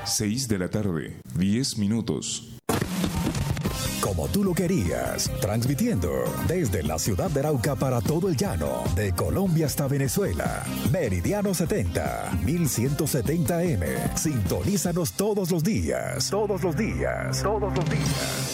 6 de la tarde, 10 minutos. Como tú lo querías, transmitiendo desde la ciudad de Arauca para todo el llano, de Colombia hasta Venezuela. Meridiano 70, 1170M. Sintonízanos todos los días. Todos los días. Todos los días.